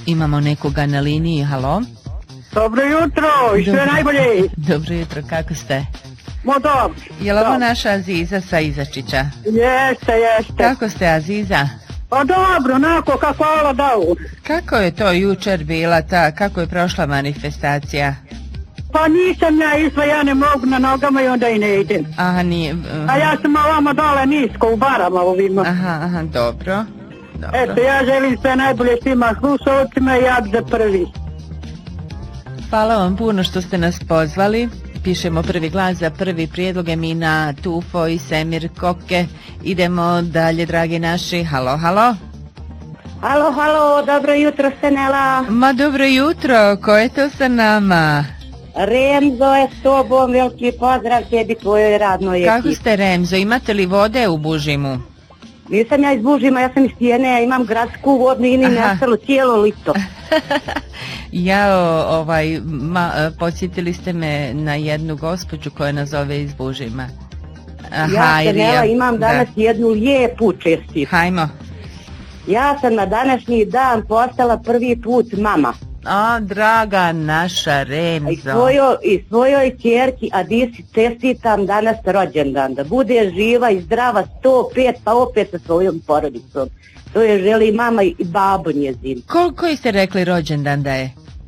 Imamo nekoga na liniji, halo? Dobro jutro i sve najbolje. Dobro jutro, kako ste? Mo dobro. Je li ovo naša Aziza sa Izačića? Jeste. Kako ste, Aziza? Pa dobro, onako kako Allah dao. Kako je to jučer bila kako je prošla manifestacija? Pa nisam ja išla, ja ne mogu na nogama i onda i ne idem. Aha, nije... A ja sam ovamo dole nisko u barama ovima. Aha, dobro. Eto, ja želim sve najbolje svima slušalcima i ja za prvi. Hvala vam puno što ste nas pozvali. Pišemo prvi glas za prvi prijedlog Emina Tufo i Semir Koke. Idemo dalje, dragi naši. Halo. Halo, dobro jutro, Senela. Ma dobro jutro, ko je to sa nama? Remzo je s tobom, veliki pozdrav tebi, tvojoj radnoj ekipi. Kako ste, Remzo, imate li vode u Bužimu? Nisam ja iz Bužima, ja sam iz Tijene, ja imam gradsku vodnu i nastalo cijelo lito. Podsjetili ste me na jednu gospođu koja nas zove iz Bužima. Ja, Senela, imam danas jednu lijepu česticu. Hajmo. Ja sam na današnji dan postala prvi put mama. A, draga naša Remzo. I svojoj kjerki Adisi čestitam danas rođendan. Da bude živa i zdrava 105, pa opet sa svojom porodicom. To je želi mama i babo njezin. Koji ste rekli rođendan da je?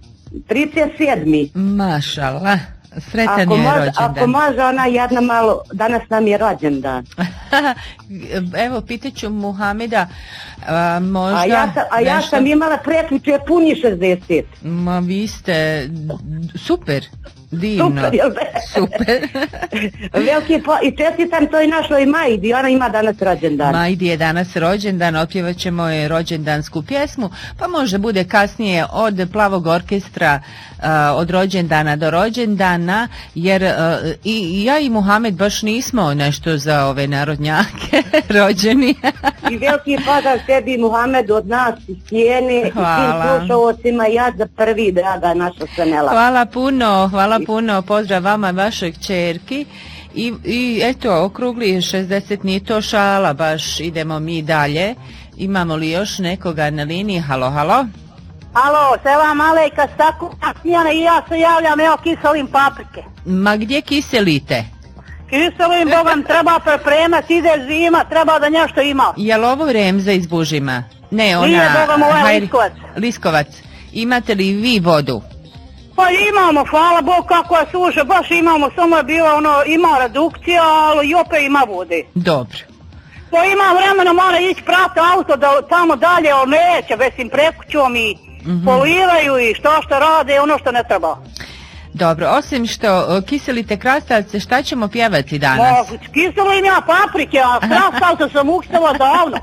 37. Mašala. Sretan je rođendan. Ako može ona jedna malo, danas nam je rođendan. Evo, pitaću Muhameda, možda... Ja sam imala prekjuče puni 60. Ma vi ste super, divno. Super. I čestitam toj našoj Majdi, ona ima danas rođendan. Majdi je danas rođendan, otpjevat ćemo je rođendansku pjesmu, pa možda bude kasnije od Plavog orkestra, od rođendana do rođendana, jer i ja i Muhamed baš nismo nešto za ove narodnjake rođeni. I veliki pozdrav tebi, Muhamed, od nas iz Tijene i svim slušalcima, ja za prvi, draga naša Senela. Hvala puno, pozdrav vama i vašoj kćerki. I eto, okrugli 60, nije to šala, baš idemo mi dalje. Imamo li još nekoga na liniji? Halo. Halo, selam alejka, staku Snijana i ja se javljam, evo kiselim paprike. Ma gdje kiselite? Kiselim, Bogam, treba prepremati, ide zima, treba da nešto ima. Je li ovo Remza iz Bužima? Ne, ona... Nije, Bogam, ovo je Liskovac. Liskovac. Imate li vi vodu? Pa imamo, hvala Bog, kako je suša, baš imamo, samo je bila ima redukcija, ali i opet ima vode. Dobro. Pa ima vremena, mora ići prati auto da tamo dalje, ali neće, već im prekućom i poliraju i što rade, ono što ne treba. Dobro, osim što kiselite krastavce, šta ćemo pjevati danas? Kiselim ja paprike, a krastavce sam ukstala davno.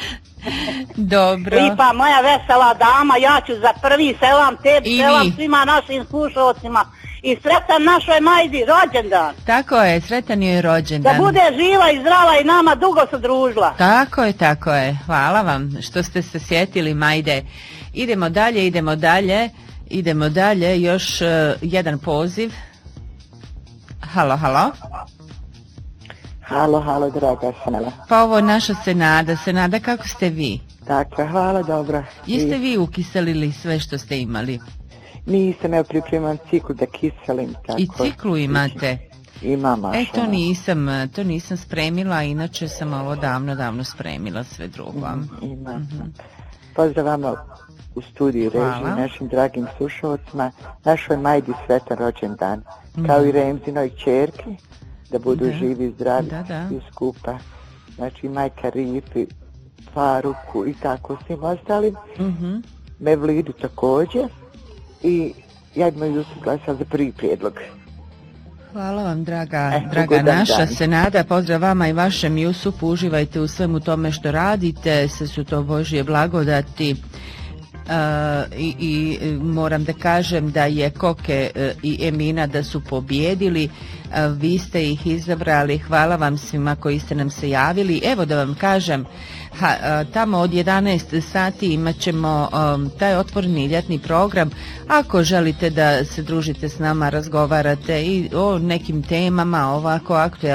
Dobro. I pa moja vesela dama, ja ću za prvi selam tebi, selam svima našim slušalcima i sretan našoj Majdi rođendan. Tako je, sretan joj rođendan. Da bude živa i zdrava i nama dugo se družila. Tako je. Hvala vam što ste se sjetili, Majde. Idemo dalje, još jedan poziv. Halo. Halo, draga Senela. Pa ovo naša Senada, kako ste vi? Dakle, hvala, dobro. Jeste vi ukiselili sve što ste imali? Nisam, ja pripremam ciklu da kiselim. Tako. I ciklu imate? Imam, maša. To nisam spremila, inače sam ovo davno spremila sve drugo. Imam. Pozdrav vama u studiju režiji, našim dragim slušalcima, našoj Majdi sretan rođendan, kao i Remzinoj ćerki, da budu živi, zdravi i skupa. Znači majka Ripi, Faruku i tako svim ostalim. Mevlidu također. I ja imam Jusuf glasala za prvi prijedlog. Hvala vam, draga naša Senada, pozdrav vama i vašem Jusufu, uživajte u svemu tome što radite, sve su to Božje blagodati. I moram da kažem da je Koke i Emina da su pobjedili, vi ste ih izabrali, hvala vam svima koji ste nam se javili. Evo da vam kažem, tamo od 11 sati imat ćemo taj otvoreni ljetni program. Ako želite da se družite s nama, razgovarate i o nekim temama ovako aktualno